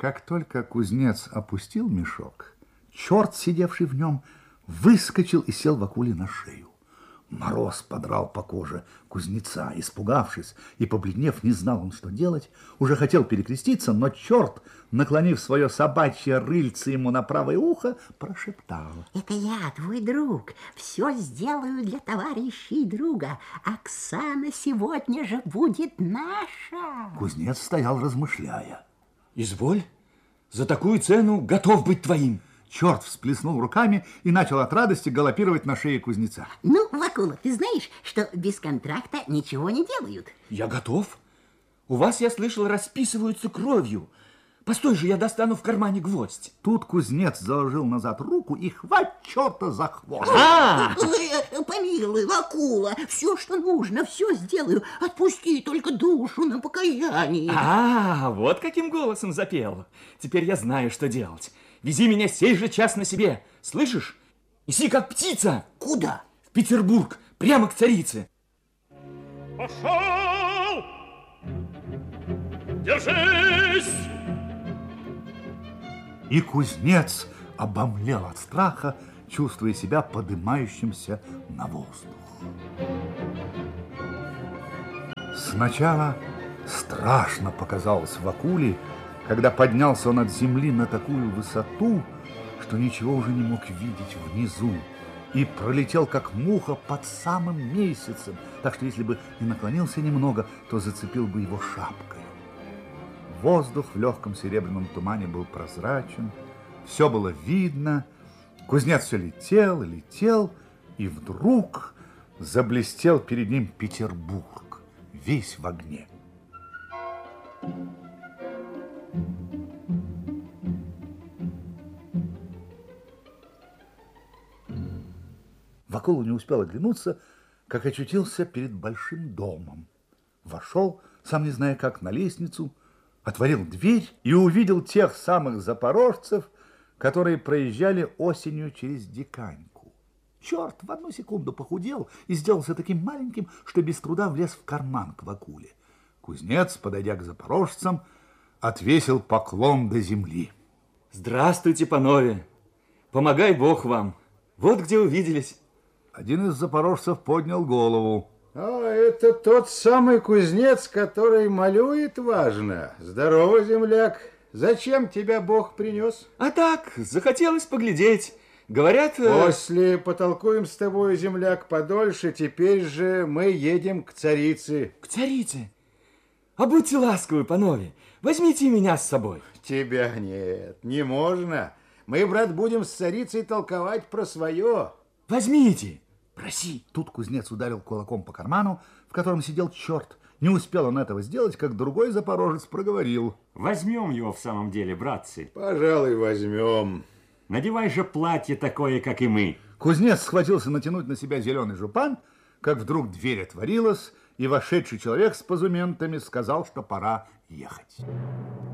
Как только кузнец опустил мешок, черт, сидевший в нем, выскочил и сел Вакуле на шею. Мороз подрал по коже кузнеца. Испугавшись и побледнев, не знал он, что делать. Уже хотел перекреститься, но черт, наклонив свое собачье рыльце ему на правое ухо, прошептал: «Это я, твой друг. Все сделаю для товарищей и друга. Оксана сегодня же будет наша». Кузнец стоял, размышляя. Изволь, за такую цену готов быть твоим. Черт всплеснул руками и начал от радости галопировать на шее кузнеца. Ну, Вакула, ты знаешь, что без контракта ничего не делают? Я готов. У вас, я слышал, расписываются кровью. Постой же, я достану в кармане гвоздь. Тут кузнец заложил назад руку и хвать черта за хвост. Помилуй, Вакула, все, что нужно, все сделаю. Отпусти только душу на покаяние. Вот каким голосом запел. Теперь я знаю, что делать. Вези меня сей же час на себе. Слышишь? Неси как птица. Куда? В Петербург, прямо к царице. Пошел! Держись! И кузнец обомлел от страха, чувствуя себя подымающимся на воздух. Сначала страшно показалось Вакуле, когда поднялся он от земли на такую высоту, что ничего уже не мог видеть внизу, и пролетел, как муха, под самым месяцем, так что если бы не наклонился немного, то зацепил бы его шапкой. Воздух в легком серебряном тумане был прозрачен, все было видно. Кузнец все летел и летел, и вдруг заблестел перед ним Петербург, весь в огне. Вакула не успел оглянуться, как очутился перед большим домом. Вошел, сам не зная как, на лестницу, отворил дверь и увидел тех самых запорожцев, которые проезжали осенью через Диканьку. Черт в одну секунду похудел и сделался таким маленьким, что без труда влез в карман к Вакуле. Кузнец, подойдя к запорожцам, отвесил поклон до земли. Здравствуйте, панове. Помогай Бог вам. Вот где увиделись. Один из запорожцев поднял голову. Это тот самый кузнец, который малюет важно. Здорово, земляк. Зачем тебя Бог принес? А так, захотелось поглядеть. Говорят... После потолкуем с тобой, земляк, подольше. Теперь же мы едем к царице. К царице? А будьте ласковы, панове. Возьмите меня с собой. Тебя нет, не можно. Мы, брат, будем с царицей толковать про свое. Возьмите. Проси. Тут кузнец ударил кулаком по карману, в котором сидел черт. Не успел он этого сделать, как другой запорожец проговорил. Возьмем его в самом деле, братцы. Пожалуй, возьмем. Надевай же платье такое, как и мы. Кузнец схватился натянуть на себя зеленый жупан, как вдруг дверь отворилась, и вошедший человек с позументами сказал, что пора ехать.